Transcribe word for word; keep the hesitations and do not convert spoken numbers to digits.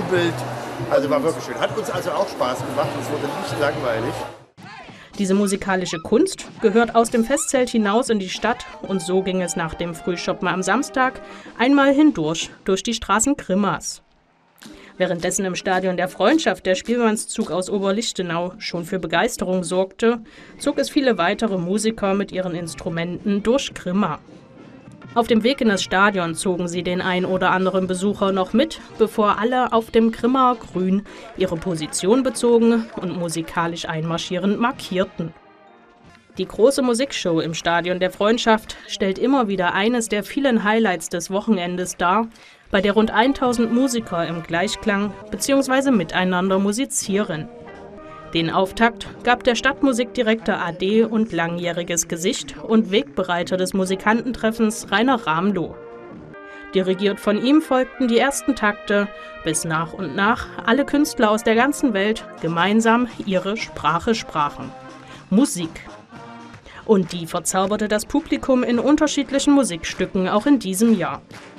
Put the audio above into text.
gejubelt. Also war wirklich schön. Hat uns also auch Spaß gemacht. Es wurde nicht langweilig. Diese musikalische Kunst gehört aus dem Festzelt hinaus in die Stadt und so ging es nach dem Frühschoppen am Samstag einmal hindurch durch die Straßen Grimmas. Währenddessen im Stadion der Freundschaft der Spielmannszug aus Oberlichtenau schon für Begeisterung sorgte, zog es viele weitere Musiker mit ihren Instrumenten durch Grimma. Auf dem Weg in das Stadion zogen sie den ein oder anderen Besucher noch mit, bevor alle auf dem Grimmaer Grün ihre Position bezogen und musikalisch einmarschierend markierten. Die große Musikshow im Stadion der Freundschaft stellt immer wieder eines der vielen Highlights des Wochenendes dar, bei der rund tausend Musiker im Gleichklang bzw. miteinander musizieren. Den Auftakt gab der Stadtmusikdirektor A D und langjähriges Gesicht und Wegbereiter des Musikantentreffens Rainer Ramloh. Dirigiert von ihm folgten die ersten Takte, bis nach und nach alle Künstler aus der ganzen Welt gemeinsam ihre Sprache sprachen: Musik. Und die verzauberte das Publikum in unterschiedlichen Musikstücken auch in diesem Jahr.